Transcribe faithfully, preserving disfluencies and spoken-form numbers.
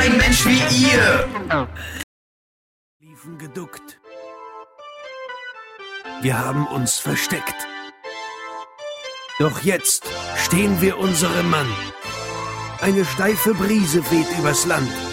kein Mensch wie ihr. Liefen geduckt. Wir haben uns versteckt. Doch jetzt stehen wir unserem Mann. Eine steife Brise weht übers Land.